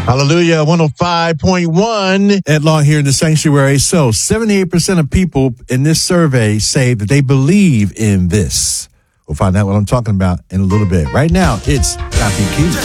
Hallelujah, 105.1. Ed Long here in the sanctuary. So 78% of people in this survey say that they believe in this. We'll find out what I'm talking about in a little bit. Right now, it's Copy Key.